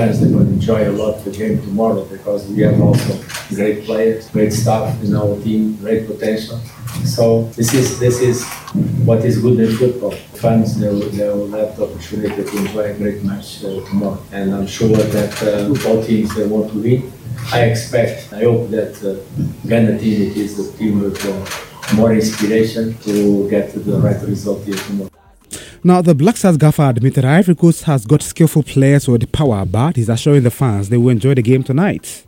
fans they're going to enjoy a lot the game tomorrow because we have also great players, great staff in our team, great potential. So this is what is good in football. Fans they will have the opportunity to enjoy a great match tomorrow, and I'm sure that all teams they want to win. I hope that Ghana team it is the team with more inspiration to get the right result here tomorrow. Now, the Black Stars gaffer admitted Ivory Coast has got skillful players with the power, but he's assuring the fans they will enjoy the game tonight.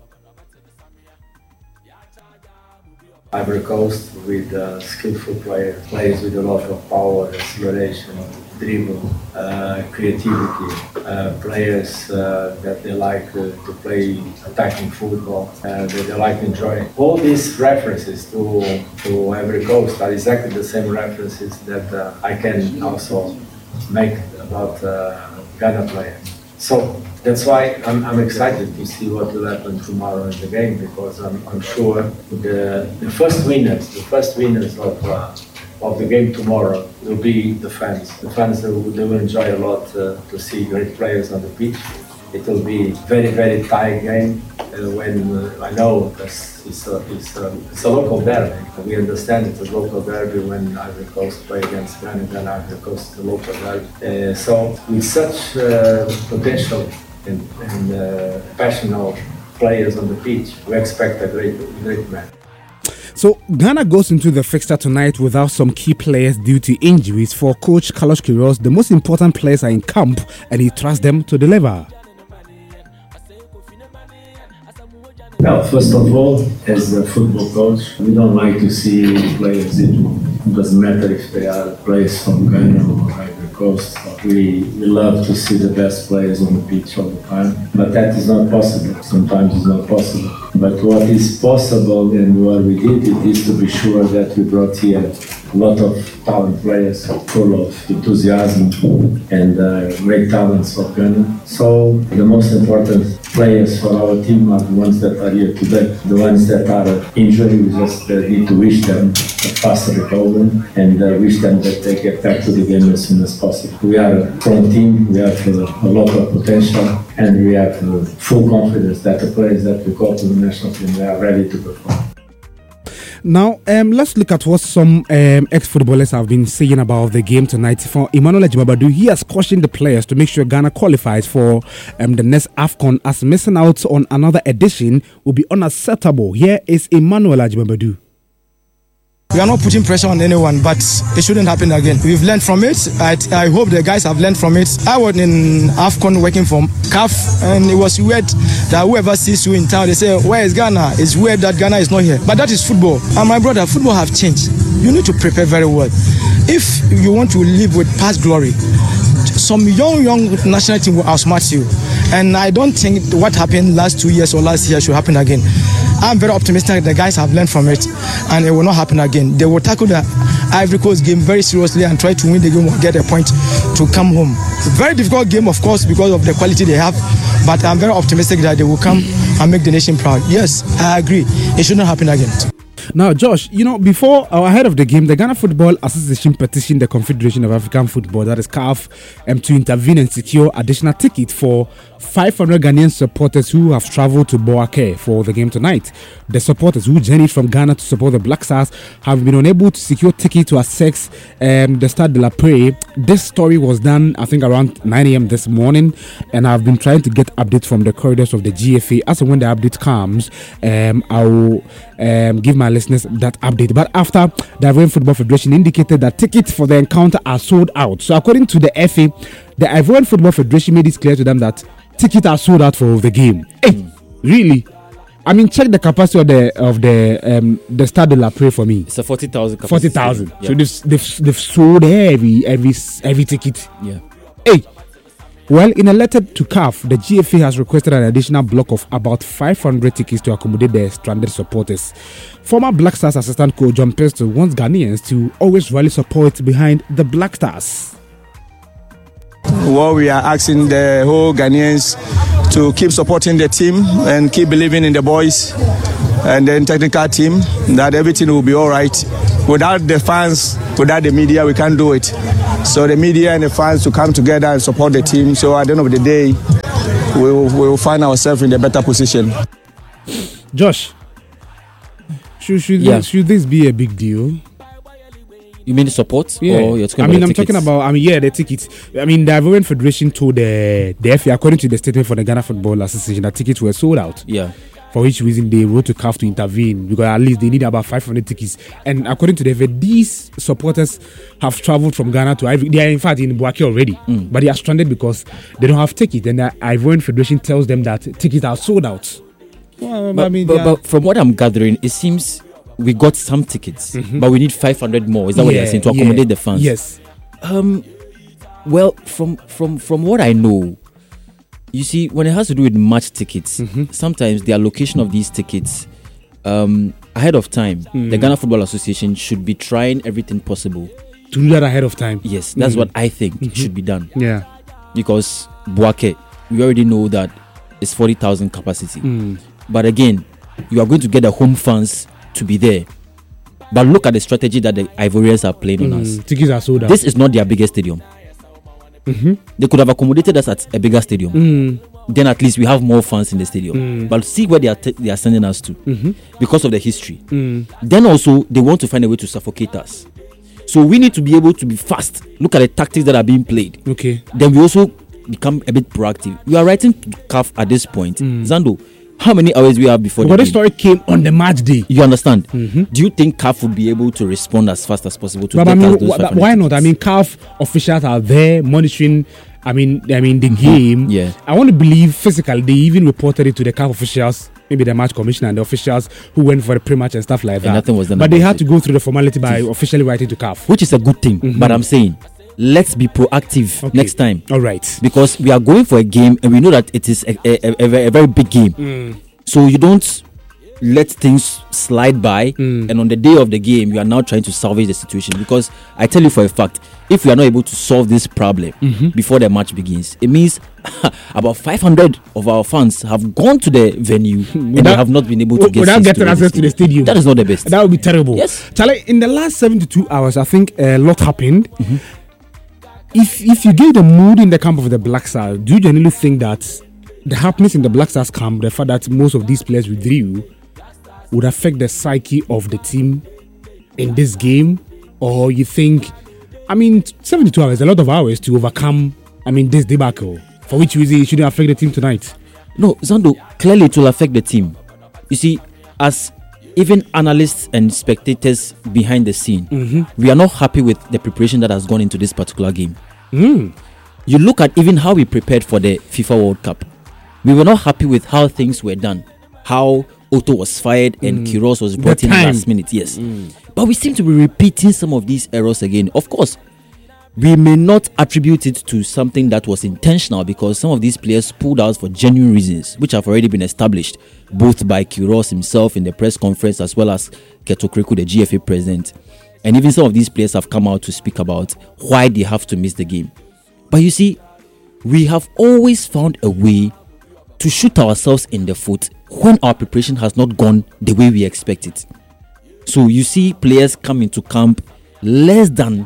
Ivory Coast with skillful players with a lot of power, acceleration, dribble, creativity, players that they like to play attacking football, that they like enjoying. All these references to Ivory Coast are exactly the same references that I can also make about Ghana players. So that's why I'm excited to see what will happen tomorrow in the game, because I'm sure the first winners of the game tomorrow will be the fans. The fans they will enjoy a lot to see great players on the pitch. It will be very, very tight game. When I know it's a local derby. We understand it's a local derby when Ivory Coast play against Ghana, then Ivory Coast is a local derby. So with such potential and passionate players on the pitch, we expect a great match. So Ghana goes into the fixture tonight without some key players due to injuries. For coach Carlos Queiroz, the most important players are in camp and he trusts them to deliver. Well, first of all, as a football coach, we don't like to see players injured. It doesn't matter if they are players from Ghana or Ivory Coast. We love to see the best players on the pitch all the time, but that is not possible. Sometimes it's not possible. But what is possible and what we did it is to be sure that we brought here a lot of talented players full of enthusiasm and great talents of Ghana. So the most important players for our team are the ones that are here today. The ones that are injured, we just need to wish them a faster recovery and wish them that they get back to the game as soon as possible. We are a strong team, we have a lot of potential, and we have full confidence that the players that we call to the national team, they are ready to perform. Now, let's look at what some ex-footballers have been saying about the game tonight. For Emmanuel Ajibabadu, he has cautioned the players to make sure Ghana qualifies for the next AFCON, as missing out on another edition will be unacceptable. Here is Emmanuel Ajibabadu. We are not putting pressure on anyone, but it shouldn't happen again. We've learned from it. I hope the guys have learned from it. I was in AFCON working for CAF, and it was weird that whoever sees you in town, they say, where is Ghana? It's weird that Ghana is not here. But that is football. And my brother, football have changed. You need to prepare very well. If you want to live with past glory, some young national team will outsmart you. And I don't think what happened last 2 years or last year should happen again. I'm very optimistic the guys have learned from it and it will not happen again. They will tackle the Ivory Coast game very seriously and try to win the game or get a point to come home. Very difficult game, of course, because of the quality they have, but I'm very optimistic that they will come and make the nation proud. Yes, I agree. It should not happen again. Now, Josh, before or ahead of the game, the Ghana Football Association petitioned the Confederation of African Football, that is CAF, to intervene and secure additional tickets for 500 Ghanaian supporters who have traveled to Boaké for the game tonight. The supporters who journeyed from Ghana to support the Black Stars have been unable to secure tickets to access the Stade de la Paix. This story was done, I think, around 9 a.m. this morning, and I've been trying to get updates from the corridors of the GFA. As and when the update comes, I will give my listeners that update. But after the Ivorian Football Federation indicated that tickets for the encounter are sold out. So according to the FA, the Ivorian Football Federation made it clear to them that tickets are sold out for the game. Hey, really? I mean, check the capacity of the Stade de la Paix for me. It's a 40,000 capacity. 40,000. Yeah. So they've sold every ticket. Yeah. Hey. Well, in a letter to CAF, the GFA has requested an additional block of about 500 tickets to accommodate the stranded supporters. Former Black Stars assistant coach John Pesto wants Ghanaians to always rally support behind the Black Stars. What we are asking the whole Ghanaians to keep supporting the team and keep believing in the boys and the technical team, that everything will be all right. Without the fans, without the media, we can't do it. So the media and the fans to come together and support the team. So at the end of the day, we will find ourselves in a better position. Josh, should this be a big deal? You mean the support? Yeah. Or you're talking I mean, about I'm talking about, the tickets. I mean, the Ivorian Federation told the FA, according to the statement for the Ghana Football Association, that tickets were sold out. Yeah. For which reason they wrote to CAF to intervene, because at least they need about 500 tickets. And according to the FA, these supporters have traveled from Ghana to Ivory. They are in fact in Bouaké already, but they are stranded because they don't have tickets. And the Ivorian Federation tells them that tickets are sold out. Well, but from what I'm gathering, it seems we got some tickets, but we need 500 more. Is that what you're saying, to accommodate the fans? Yes. Well, from what I know, you see, when it has to do with match tickets, sometimes the allocation of these tickets ahead of time, the Ghana Football Association should be trying everything possible to do that ahead of time. Yes, that's what I think should be done. Yeah. Because Bouaké, we already know that it's 40,000 capacity. But again, you are going to get the home fans to be there. But look at the strategy that the Ivorians are playing on us. Tickets are sold out. This is not their biggest stadium. They could have accommodated us at a bigger stadium. Then at least we have more fans in the stadium. But see where they are sending us to because of the history. Then also they want to find a way to suffocate us. So we need to be able to be fast. Look at the tactics that are being played. Okay. Then we also become a bit proactive. We are writing to CAF at this point. Zando, how many hours we have before the game? story came on the match day. You understand? Do you think CAF would be able to respond as fast as possible to but get I mean, us those 500 why not? tickets? I mean, CAF officials are there monitoring. I mean the game. Yeah. I want to believe physically they even reported it to the CAF officials, maybe the match commissioner and the officials who went for the pre-match and stuff like that. nothing was done But they about had it. to go through the formality by officially writing to CAF. Which is a good thing. But I'm saying, let's be proactive Okay. next time. All right. Because we are going for a game and we know that it is a very big game. So you don't let things slide by and on the day of the game you are now trying to salvage the situation. Because I tell you for a fact, if we are not able to solve this problem before the match begins, it means about 500 of our fans have gone to the venue and they have not been able to get without seats getting access to the stadium. That is not the best. That would be terrible. Yes. Charlie, in the last 72 hours, I think a lot happened. If you get the mood in the camp of the Black Stars, do you genuinely think that the happenings in the Black Stars camp, the fact that most of these players withdrew, would affect the psyche of the team in this game? Or you think, 72 hours, a lot of hours to overcome, this debacle, for which reason it shouldn't affect the team tonight? No, Zando, clearly it will affect the team. You see, as even analysts and spectators behind the scene, we are not happy with the preparation that has gone into this particular game. You look at even how we prepared for the FIFA World Cup. We were not happy with how things were done. How Otto was fired and Queiroz was brought in last minute. Yes. But we seem to be repeating some of these errors again. Of course, we may not attribute it to something that was intentional because some of these players pulled out for genuine reasons, which have already been established, both by Queiroz himself in the press conference as well as Keto Kriku, the GFA president. And even some of these players have come out to speak about why they have to miss the game. But you see, we have always found a way to shoot ourselves in the foot when our preparation has not gone the way we expect it. So you see players come into camp less than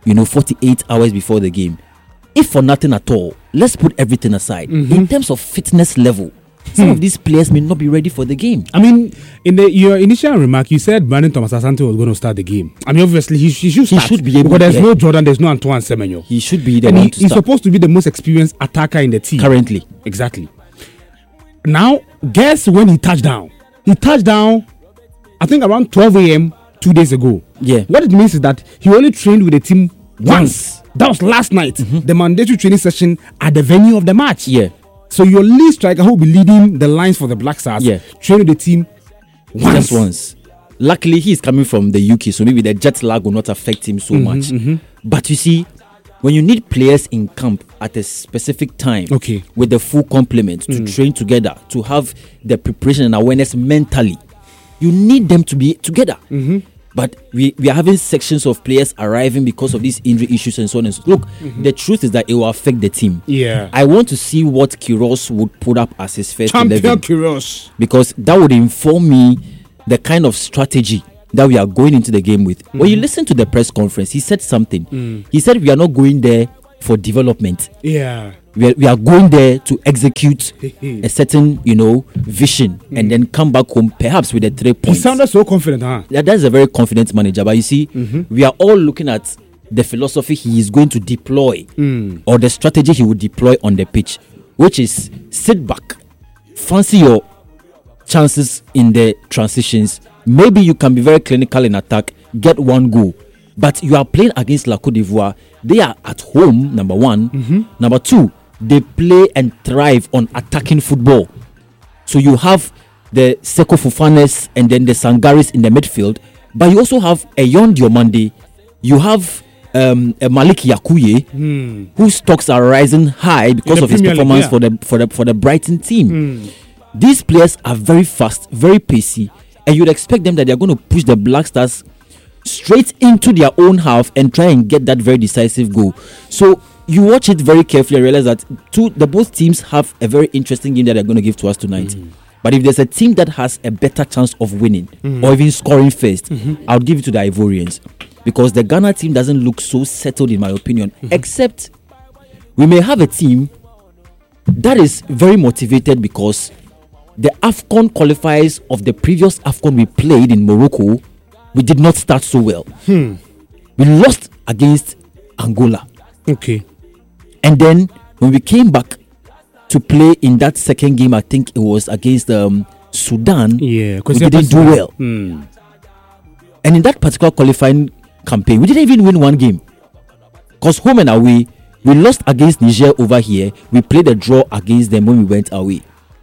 48 hours before the game. If for nothing at all, let's put everything aside. In terms of fitness level, some of these players may not be ready for the game. In your initial remark, you said Brandon Thomas Asante was going to start the game. Obviously, he should start. He should be able because there's to. no Jordan, there's no Antoine Semenyo. He should be the And one to he's start. supposed to be the most experienced attacker in the team. Currently. Exactly. Now, guess when he touched down? He touched down, I think, around 12 a.m. 2 days ago. Yeah. What it means is that he only trained with the team once. That was last night. The mandatory training session at the venue of the match. Yeah. So your lead striker who will be leading the lines for the Black Stars trained with the team once. Just once. Luckily, he is coming from the UK, so maybe the jet lag will not affect him so much. But you see, when you need players in camp at a specific time, with the full complement to train together, to have the preparation and awareness mentally, you need them to be together. But we are having sections of players arriving because of these injury issues and so on and so on. Look, the truth is that it will affect the team. Yeah. I want to see what Queiroz would put up as his first 11. Queiroz. Because that would inform me the kind of strategy that we are going into the game with. When you listen to the press conference, he said something. He said we are not going there for development. Yeah. we are going there to execute a certain, vision and then come back home perhaps with the 3 points. He sounded so confident, huh? That's a very confident manager. But you see, we are all looking at the philosophy he is going to deploy or the strategy he will deploy on the pitch, which is sit back, fancy your chances in the transitions. Maybe you can be very clinical in attack, get one goal. But you are playing against La Côte d'Ivoire. They are at home, number one. Number two, they play and thrive on attacking football. So you have the Seko Fofanes and then the Sangaris in the midfield. But you also have a Yon Diomande. You have a Malik Yakuye, whose stocks are rising high because of his performance for the Brighton team. These players are very fast, very pacey, and you'd expect them that they're going to push the Black Stars straight into their own half and try and get that very decisive goal. So you watch it very carefully and realize that both teams have a very interesting game that they're going to give to us tonight. But if there's a team that has a better chance of winning or even scoring first, I'll give it to the Ivorians, because the Ghana team doesn't look so settled, in my opinion, except we may have a team that is very motivated because the AFCON qualifiers of the previous AFCON we played in Morocco, we did not start so well. We lost against Angola. Okay. And then when we came back to play in that second game, I think it was against Sudan, we didn't do well. And in that particular qualifying campaign, we didn't even win one game. Because home and away, we lost against Niger over here. We played a draw against them when we went away.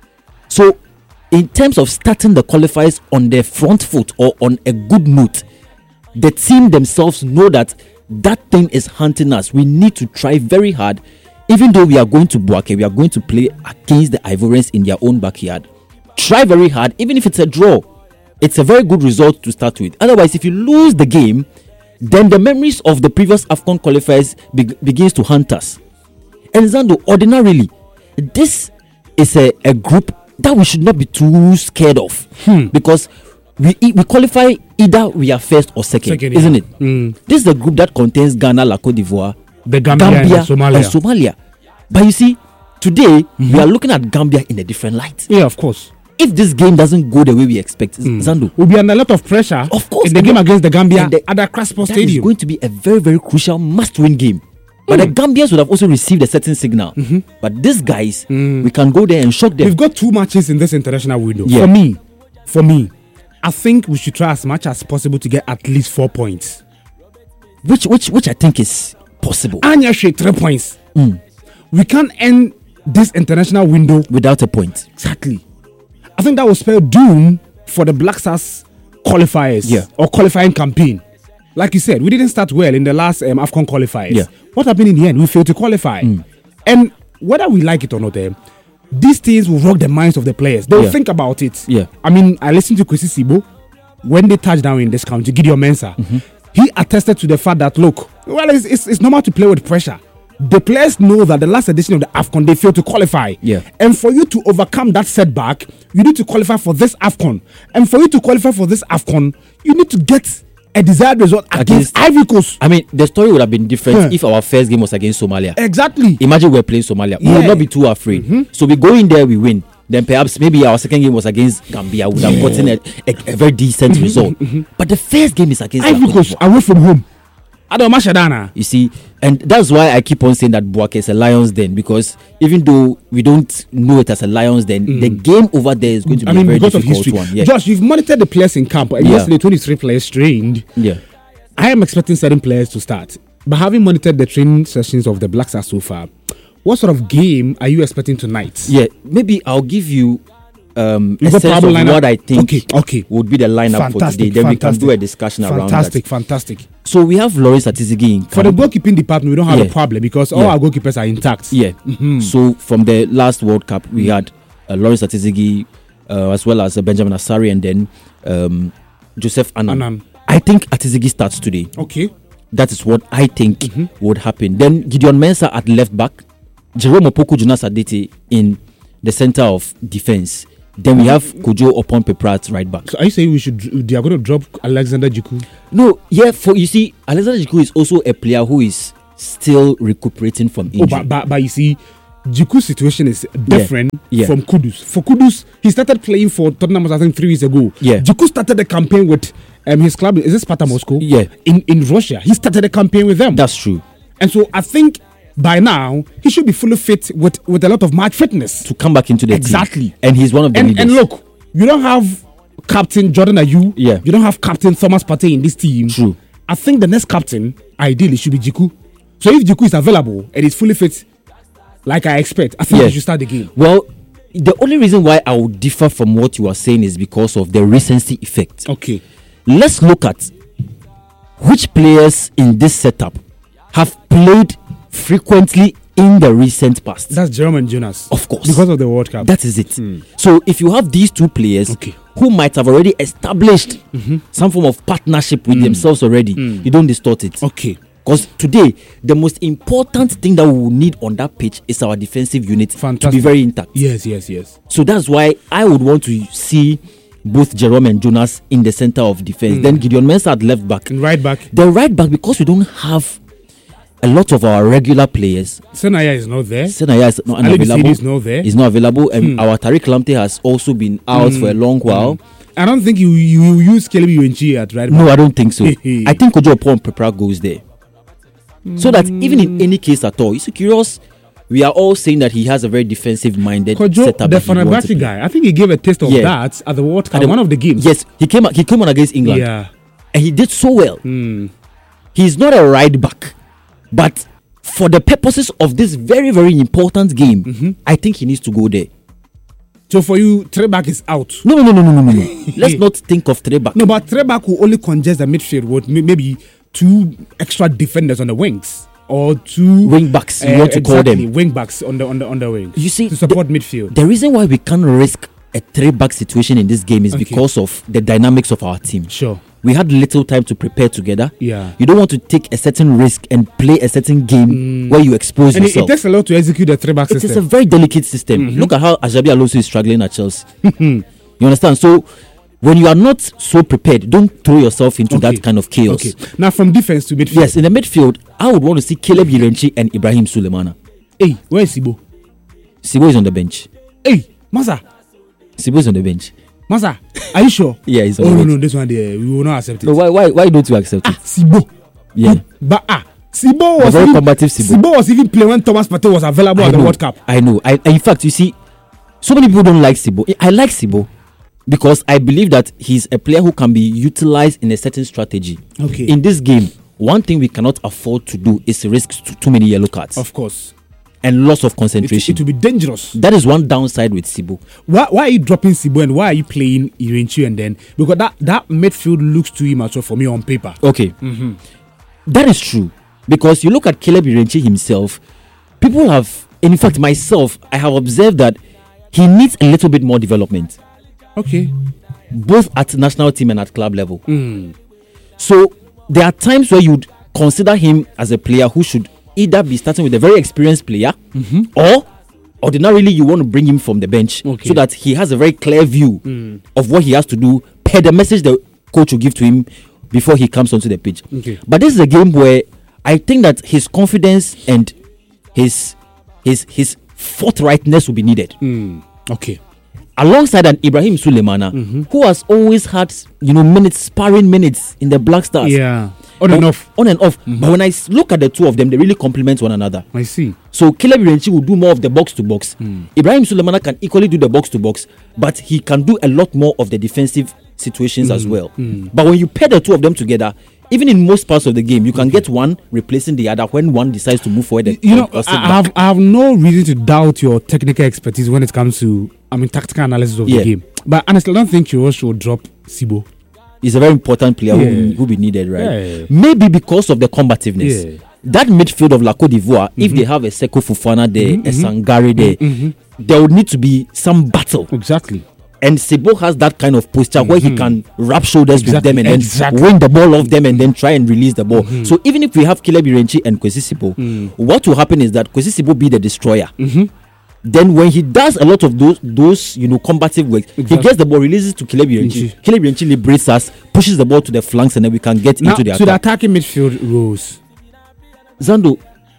So, in terms of starting the qualifiers on their front foot or on a good note, the team themselves know that thing is hunting us. We need to try very hard. Even though we are going to Bouake, we are going to play against the Ivorians in their own backyard. Try very hard, even if it's a draw. It's a very good result to start with. Otherwise, if you lose the game, then the memories of the previous AFCON qualifiers begins to haunt us. And Zando, ordinarily, this is a group that we should not be too scared of, because we qualify either we are first or second isn't it? This is a group that contains Ghana, La Côte d'Ivoire, the Gambia and Somalia. But you see, today we are looking at Gambia in a different light. Yeah, of course. If this game doesn't go the way we expect, Zando, we'll be under a lot of pressure. Of course, in the game against the Gambia at the Accra Sports Stadium. It's going to be a very, very crucial must-win game. But the Gambians would have also received a certain signal. But these guys, we can go there and shock them. We've got 2 matches in this international window. Yeah. For me, I think we should try as much as possible to get at least 4 points. Which I think is possible. And you 3 points. We can't end this international window without a point. Exactly. I think that will spell doom for the Black Stars qualifiers or qualifying campaign. Like you said, we didn't start well in the last AFCON qualifiers. Yeah. What happened in the end? We failed to qualify. And whether we like it or not, these things will rock the minds of the players. They will think about it. Yeah. I mean, I listened to Kwesi Sibo when they touched down in this country, Gideon Mensah. He attested to the fact that, look, well, it's normal to play with pressure. The players know that the last edition of the AFCON, they failed to qualify. Yeah. And for you to overcome that setback, you need to qualify for this AFCON. And for you to qualify for this AFCON, you need to get a desired result against Ivory Coast. I mean, the story would have been different if our first game was against Somalia. Exactly. Imagine we're playing Somalia. We would not be too afraid. So we go in there, we win. Then perhaps maybe our second game was against Gambia. We would have gotten a very decent result. But the first game is against Ivory Coast, away from home. You see, and that's why I keep on saying that Bouake is a lion's den, because even though we don't know it as a lion's den, the game over there is going to be a very difficult one. Yeah. Josh, you've monitored the players in camp. Yesterday, 23 players trained. Yeah. I am expecting certain players to start. But having monitored the training sessions of the Black Stars so far, what sort of game are you expecting tonight? Yeah, maybe I'll give you a sense of what I think would be the lineup for today. Then we can do a discussion around that. Fantastic. So we have Lawrence Atizigi in camp. For the goalkeeping department, we don't have a problem because all our goalkeepers are intact. Yeah. So from the last World Cup, we had Lawrence Atizigi as well as Benjamin Asari and then Joseph Anan. I think Atizigi starts today. Okay. That is what I think would happen. Then Gideon Mensah at left back, Jerome Opoku Jonas Adete in the center of defense. Then we have Kojo Opon Pepra at right back. So are you saying they are going to drop Alexander Djiku? No, you see, Alexander Djiku is also a player who is still recuperating from injury. But you see, Jiku's situation is different from Kudus. For Kudus, he started playing for Tottenham, I think 3 years ago. Yeah. Jiku started the campaign with his club. Is it Sparta Moscow? Yeah. In Russia, he started the campaign with them. That's true. And so I think by now he should be fully fit with a lot of match fitness To come back into the exactly. team. And he's one of the leaders. And look, you don't have Captain Jordan Ayew. Yeah. You don't have Captain Thomas Partey in this team. True. I think the next captain ideally should be Jiku. So if Jiku is available and is fully fit, like I expect, I think he should start the game. Well, the only reason why I would differ from what you are saying is because of the recency effect. Okay. Let's look at which players in this setup have played frequently in the recent past. That's Jerome and Jonas. Of course. Because of the World Cup. That is it. So if you have these two players who might have already established some form of partnership with themselves already, you don't distort it. Okay. Because today, the most important thing that we will need on that pitch is our defensive unit to be very intact. Yes. So that's why I would want to see both Jerome and Jonas in the center of defense. Then Gideon Mensah at left back. And right back. The right back, because we don't have a lot of our regular players. Senaya is not there. Senaya is not Ali available. Bisidi is not there. He's not available. And our Tariq Lamptey has also been out for a long while. I don't think you use Kelebi Iwenchi at right back. No, I don't think so. I think Kojo Opon Prepra goes there. So that even in any case at all, it's curious. We are all saying that he has a very defensive-minded Kojo, setup. the Fenerbahce guy, I think he gave a taste of that at the World Cup, one of the games. Yes, he came on against England. Yeah. And he did so well. He's not a right back, but for the purposes of this very, very important game, I think he needs to go there. So for you, Trebak is out. No. Let's not think of Trebak. No, but Trebak will only congest the midfield with maybe 2 extra defenders on the wings or 2 wing backs. You want to call them wing backs on the wing. You see, to support midfield. The reason why we can't risk a 3-back situation in this game is because of the dynamics of our team. Sure. We had little time to prepare together. Yeah. You don't want to take a certain risk and play a certain game where you expose and yourself. It takes a lot to execute the 3-back system. It is a very delicate system. Look at how Ajabi Alonso is struggling at Chelsea. You understand? So when you are not so prepared, don't throw yourself into that kind of chaos. Okay. Now from defense to midfield. Yes, in the midfield, I would want to see Caleb Irenchi and Ibrahim Sulemana. Hey, where is Sibo? Sibo is on the bench. Hey, Masa. Sibo is on the bench. Masa, are you sure? Yeah, he's on the bench. No, this one there, we will not accept it. No, why don't you accept it? Sibo. Yeah. But Sibo was very combative. Sibo was even playing when Thomas Partey was available at the World Cup. I know. In fact, you see, so many people don't like Sibo. I like Sibo because I believe that he's a player who can be utilized in a certain strategy. Okay. In this game, one thing we cannot afford to do is risk too many yellow cards. Of course. And loss of concentration. It will be dangerous. That is one downside with Sibo. Why are you dropping Sibo and why are you playing Irenchi and then? Because that midfield looks too immature for me on paper. Okay. That is true. Because you look at Caleb Irenchi himself, people have, in fact myself, I have observed that he needs a little bit more development. Okay. Both at national team and at club level. So there are times where you'd consider him as a player who should either be starting with a very experienced player or ordinarily you want to bring him from the bench so that he has a very clear view of what he has to do per the message the coach will give to him before he comes onto the pitch. But this is a game where I think that his confidence and his forthrightness will be needed. Okay. Alongside an Ibrahim Sulemana, who has always had sparring minutes in the Black Stars. Yeah. On and off. But when I look at the two of them, they really complement one another. I see. So Caleb Irenchi will do more of the box to box. Ibrahim Sulemana can equally do the box to box, but he can do a lot more of the defensive situations as well. But when you pair the two of them together, even in most parts of the game, you can get one replacing the other when one decides to move forward. I have no reason to doubt your technical expertise when it comes to tactical analysis of the game. But honestly, I don't think you should drop Sibo. He's a very important player who will be needed, right? Yeah. Maybe because of the combativeness. Yeah. That midfield of La Côte d'Ivoire, if they have a Seko Fofana there, a Sangare there, there would need to be some battle. Exactly. And Sibo has that kind of posture where he can rub shoulders with them and then win the ball off them and then try and release the ball. So even if we have Caleb Irenchi and Kwesi Sibo, what will happen is that Kwesi Sibo be the destroyer. Then when he does a lot of those combative work, he gets the ball, releases to Caleb Irenchi. Caleb Irenchi liberates us, pushes the ball to the flanks, and then we can get into the attack. So the attacking midfield roles. Zando,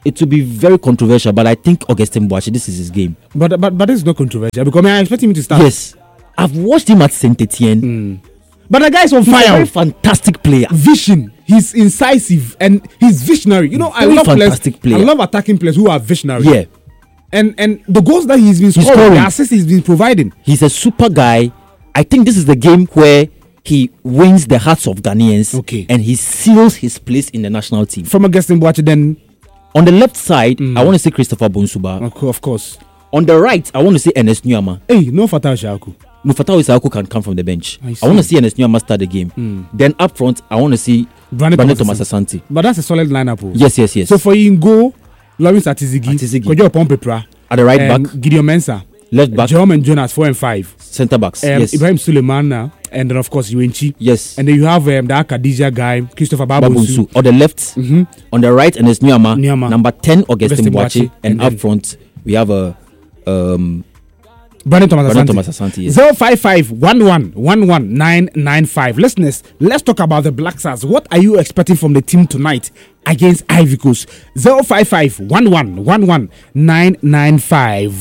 it will be very controversial, but I think Augustin Boachi, this is his game. But this is not controversial because I expect him to start. Yes, I've watched him at Saint Etienne. But the guy is on He's fire. a very fantastic player. Vision. He's incisive and he's visionary. You know, I Very love fantastic players. player. I love attacking players who are visionary. Yeah, And the goals that he's been scoring, scoring. the assists he's been providing. he's a super guy. I think this is the game where he wins the hearts of Ghanaians. Okay. And he seals his place in the national team. From Augustin Boachi, then On the left side, I want to say Christopher Bonsuba. of course. On the right, I want to say Ernest Nuama. Hey, no Fatah Shaku. No, Fatah Isaaku can come from the bench. I I want to see. see Ernest Nuama start the game. Then up front, I want to see Brandon Thomas Asante. But that's a solid lineup. Oh. Yes. So for you, go Lawrence Atizigi, Atizigi. Kojo Pompepra, At the right back, Gideon Mensah, left back, Jerome and Jonas 4 and 5, centre backs. Yes. Ibrahim Suleiman, and then of course Uenchi. Yes. And then you have the Akadija guy, Christopher Babunsu. Babunsu. On the left, on the right, and it's Nuama. Nuama. Number 10, Augustin Augustin Boachi. Boachi. And And up then- front, we have a Brandon Thomas Brandon Asante. Thomas Asante. Yes. 055-11-11995. Listeners, let's talk about the Black Stars. What are you expecting from the team tonight against Ivory Coast? 055-11-11995.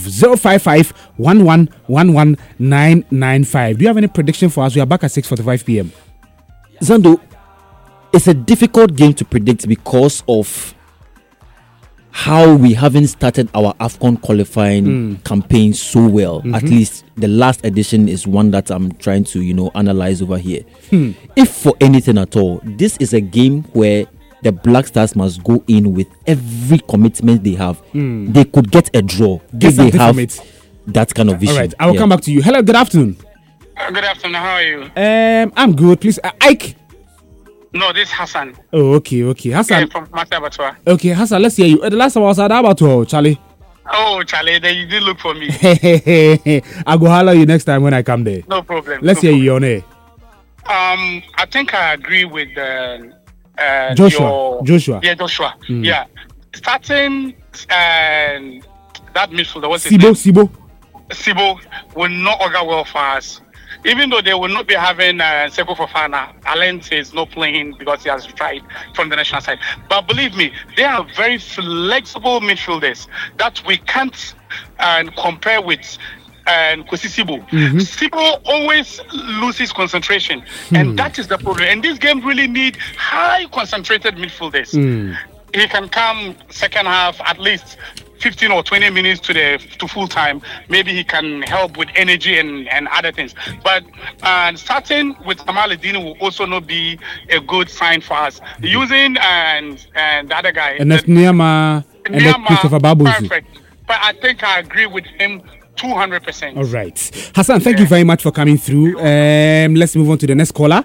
055-11-11995. Do you have any prediction for us? We are back at 6:45 p.m. Zando, it's a difficult game to predict because of how we haven't started our AFCON qualifying campaign so well. At least the last edition is one that I'm trying to, analyze over here. If for anything at all, this is a game where the Black Stars must go in with every commitment they have. They could get a draw Get if they something have from it. that kind of vision. All right, I will come back to you. Hello, good afternoon. Good afternoon. How are you? I'm good. Please, Ike. No, this is Hassan. Oh, okay. Hassan. From Masabatwa. Okay, Hassan, let's hear you. The last time I was at Abato, Charlie. Oh, Charlie, then you did look for me. I'll go holler you next time when I come there. No problem. Let's hear you on air. I think I agree with Joshua. Yeah, Joshua. Yeah. Starting that midfielder, what's his name? Sibo will not augur well for us. Even though they will not be having Seko Fofana, Alente is not playing because he has tried from the national side. But believe me, they are very flexible midfielders that we can't compare with Kwesi Sibo. Sibo always loses concentration, and that is the problem. And this game really need high concentrated midfielders. He can come second half at least 15 or 20 minutes to full time. Maybe he can help with energy and other things. But starting with Kamal Edini will also not be a good sign for us. Using and the other guy, And that's Niama and then Christopher Babunsu. perfect. But I think I agree with him 200%. All right. Hassan, thank you very much for coming through. Let's move on to the next caller.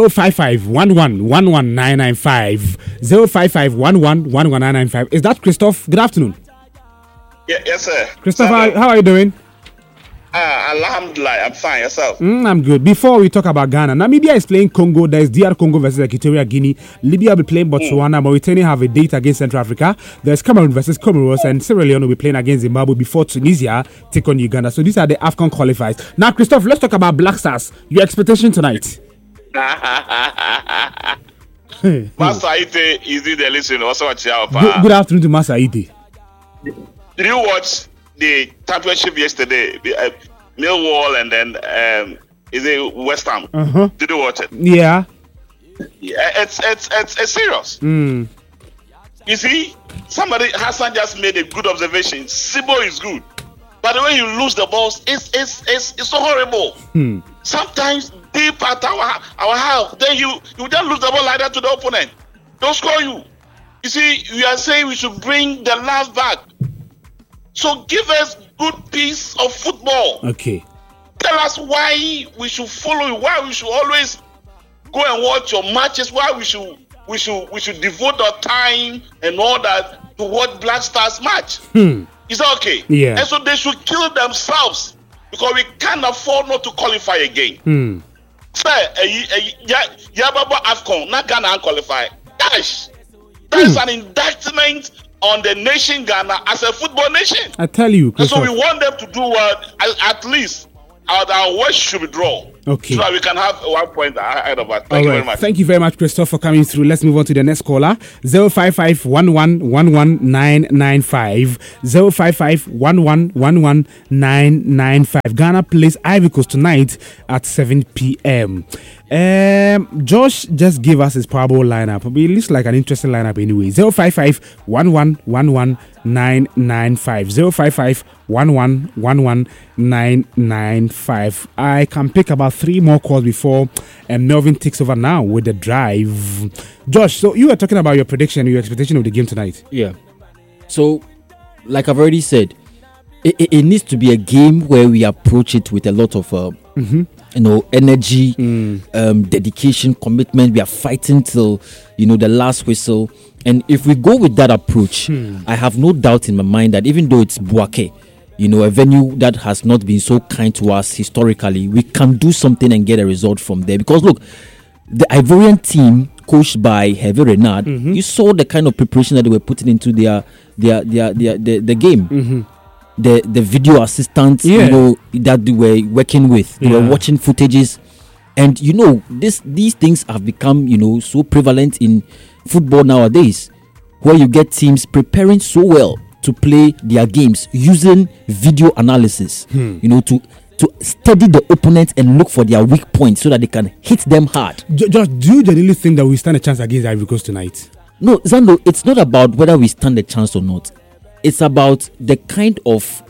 055-11-11995. 055-11-11995. Is that Christoph? Good afternoon. Yes, sir. Christoph, how are you doing? Alhamdulillah, I'm fine. Yourself? I'm good. Before we talk about Ghana, Namibia is playing Congo. There's DR Congo versus Equatorial Guinea. Libya will be playing Botswana. Mauritania have a date against Central Africa. There's Cameroon versus Comoros, and Sierra Leone will be playing against Zimbabwe before Tunisia take on Uganda. So these are the AFCON qualifiers. Now, Christoph, let's talk about Black Stars. Your expectation tonight? Master Ite is the listener. Also, watch out. Good afternoon to Master Ite. Did you watch the championship yesterday? Millwall and then is it West Ham? Did you watch it? Yeah. It's serious. You see, Hassan just made a good observation. Sibo is good, but the way you lose the balls, it's so horrible. Sometimes deep at our half, then you then lose the ball like that to the opponent. They'll score you. You see, we are saying we should bring the last back. So give us good piece of football. Okay. Tell us why we should follow you, why we should always go and watch your matches, why we should devote our time and all that to watch Black Stars match. Is that okay? Yeah. And so they should kill themselves because we can't afford not to qualify again. Sir, Yababa AFCON, not Ghana qualify. Gosh, that is an indictment on the nation Ghana as a football nation. I tell you, and so Christoph. we want them to do well. At least our worst should be draw. Okay. So that we can have 1 point ahead of us. Thank you very much. Thank you very much, Christoph, for coming through. Let's move on to the next caller. 055-11-11-995. 055-11-11-995. Ghana plays Ivory Coast tonight at 7 p.m. Josh just gave us his Powerball lineup. It looks like an interesting lineup anyway. 055-11-11-995. 055-11-11-995. I can pick about 3 more calls before Melvin takes over now with the drive. Josh, so you were talking about your prediction, your expectation of the game tonight. Yeah. So, like I've already said, it needs to be a game where we approach it with a lot of energy, dedication, commitment. We are fighting till the last whistle. And if we go with that approach, I have no doubt in my mind that even though it's Bouaké, a venue that has not been so kind to us historically, we can do something and get a result from there. Because look, the Ivorian team coached by Hervé Renard, you saw the kind of preparation that they were putting into the game. The video assistants, that they were working with, they were watching footages, and these things have become so prevalent in football nowadays, where you get teams preparing so well to play their games using video analysis, to study the opponent and look for their weak points so that they can hit them hard. Josh, do you genuinely think that we stand a chance against Ivory Coast tonight? No, Zando, it's not about whether we stand a chance or not. It's about the kind of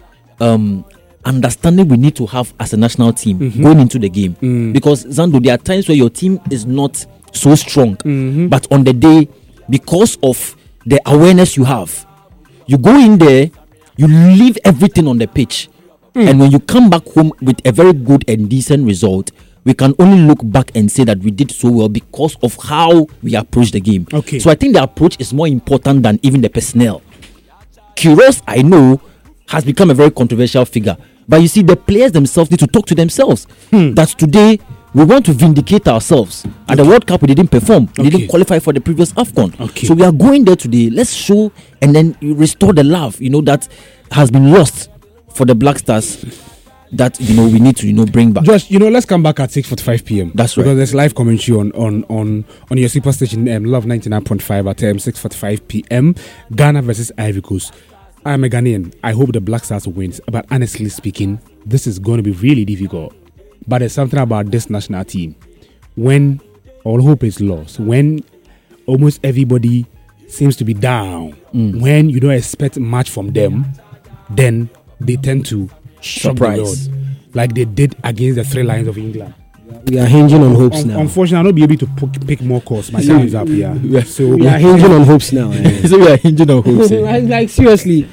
understanding we need to have as a national team going into the game. Because, Zando, there are times where your team is not so strong, but on the day, because of the awareness you have, you go in there, you leave everything on the pitch, and when you come back home with a very good and decent result, we can only look back and say that we did so well because of how we approached the game. Okay. So I think the approach is more important than even the personnel. Queiroz, I know, has become a very controversial figure, but you see, the players themselves need to talk to themselves. That today we want to vindicate ourselves. At the World Cup, we didn't perform. We didn't qualify for the previous AFCON. So we are going there today. Let's show and then restore the love, that has been lost for the Black Stars. That we need to bring back. Josh, let's come back at 6:45 p.m. That's right. Because there's live commentary on your super station, Love 99.5 at 6:45 p.m. Ghana versus Ivory Coast. I'm a Ghanaian. I hope the Black Stars wins. But honestly speaking, this is going to be really difficult. But there's something about this national team. When all hope is lost, when almost everybody seems to be down, when you don't expect much from them, then they tend to surprise, like they did against the 3 Lions of England. We are hinging on hopes now. Unfortunately, I'll not be able to pick more calls. My time is up here. So we are hinging on hopes now. So we are hinging on hopes. Like seriously,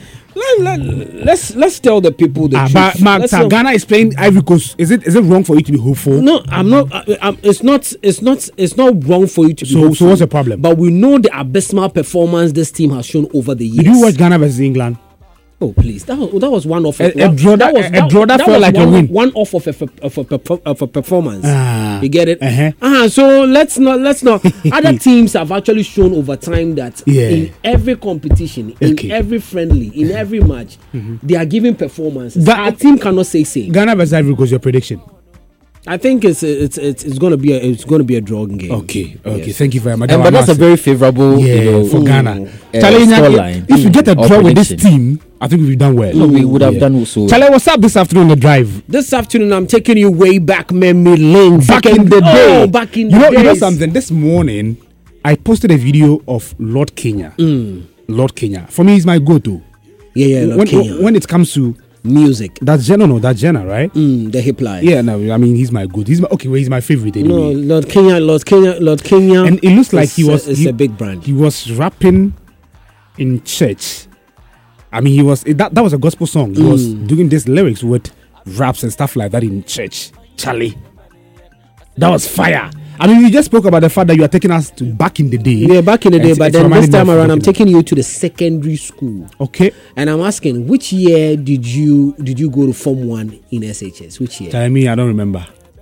let's tell the people the truth. But Mark, Ghana is playing Ivory Coast. Is it wrong for you to be hopeful? No, I'm not. It's not wrong for you to be hopeful. So what's the problem? But we know the abysmal performance this team has shown over the years. Did you watch Ghana versus England? Oh please! That was one off. A draw that felt like a win. One off of a performance. You get it? So let's not. Other teams have actually shown over time that in every competition, in every friendly, in every match, they are giving performances. Our team cannot say same. Ghana versus Ivory Coast. Your prediction? I think it's going to be a drawing game. Okay. Yes. Thank you very much. But that's a very favorable for Ghana. If you get a draw with this team, I think we've done well. No, we would have done so. Charlie, what's up this afternoon on the drive? This afternoon, I'm taking you way back memory lane. Back in the day. Back in the days. You know something? This morning, I posted a video of Lord Kenya. Lord Kenya. For me, he's my go-to. Lord Kenya. When it comes to music, that's Jenna, right? The hip life. Yeah, no, I mean he's my good. He's my favorite anyway. No, Lord Kenya, and it looks like it's a big brand. He was rapping in church. I mean, that was a gospel song. He was doing these lyrics with raps and stuff like that in church. Charlie, that was fire. I mean, you just spoke about the fact that you are taking us to back in the day. Yeah, back in the day. But then this time around, I'm taking you to the secondary school. Okay. And I'm asking, which year did you go to Form 1 in SHS? Which year? Tell me, I don't remember.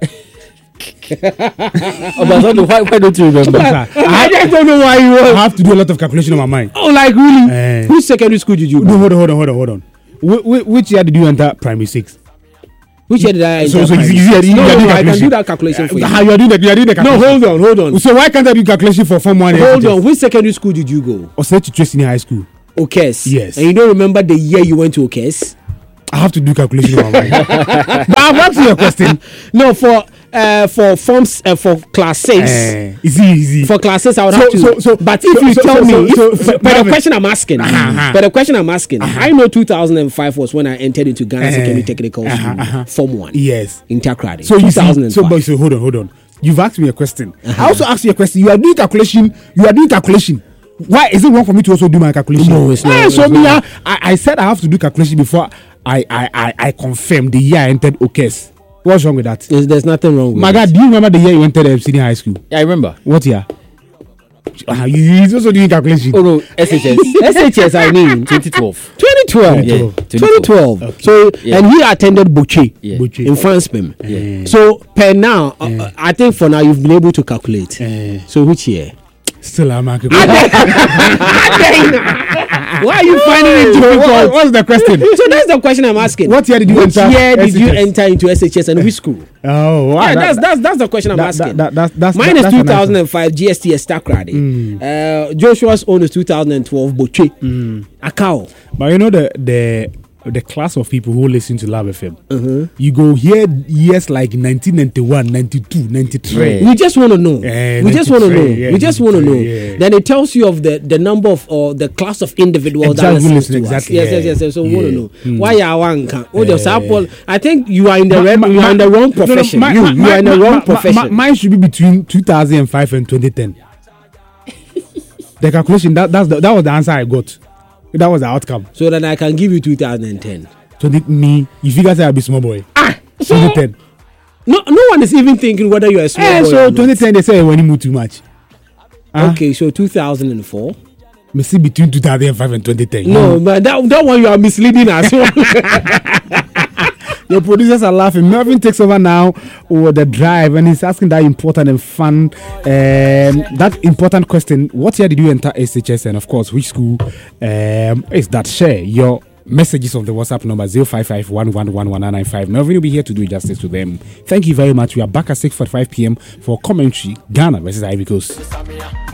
Why don't you remember? I just don't know why you were. I have to do a lot of calculation on my mind. Oh, like really? Which secondary school did you go? No, hold on. Which year did you enter primary 6? Which year did I enter? So I can do that calculation for you. How you are doing the calculation? No, hold on. So why can't I do calculation for Form 1? Hold on. Which secondary school did you go? Osei Senior High School. Okes. Yes. And you don't remember the year you went to Okes? I have to do calculation on my mind. But I've answered your question. No, for forms for class 6. Easy. For class 6, I would have to. But if you tell me, but the question I'm asking, I know 2005 was when I entered into Ghana Secondary Technical School, Form 1. Yes. In Takrady. So 2005. So hold on. You've asked me a question. I also asked you a question. You are doing calculation. Why is it wrong for me to also do my calculation? No, it's not. I said I have to do calculation before I confirm the year I entered Okes. What's wrong with that? There's nothing wrong with my God, do you remember the year you entered Senior High School? Yeah, I remember. What year? He's also doing calculation. Oh no, SHS I mean 2012. 2012. Yeah, 2012. Okay. So and he attended Boche Boche. in France. Yeah. So per now, I think for now you've been able to calculate. So which year? Still I'm Why are you finding it difficult? What's the question? So that's the question I'm asking. What year did you enter? Which year did you enter into SHS and which school? Oh, wow. Yeah, that's the question I'm asking. Mine is 2005 GSTS Takrady. Joshua's own is 2012 Boche. Akao. But you know the class of people who listen to Love FM, you go here years like 1991, 92, 93. We just want to know. We just want to know. Yeah, we just want to know. Yeah. Then it tells you of the number of or the class of individuals that listen to us. Yes. So we want to know why you are one. I think you are in the wrong profession. You are in the wrong profession. Mine should be between 2005 and 2010. The calculation that was the answer I got. That was the outcome. So then I can give you 2010. So you figure I'll be small boy. 2010. No one is even thinking whether you're a small boy. So 2010 they say when you move too much. Okay, so 2004. Maybe between 2005 and 2010. No, but that one you are misleading as well. The producers are laughing. Melvin takes over now with the drive and he's asking that important and fun that important question. What year did you enter SHS and of course which school is that? Share your messages on the WhatsApp number 055111195. Melvin will be here to do justice to them. Thank you very much. We are back at 6:45 p.m. for commentary Ghana versus Ivory Coast.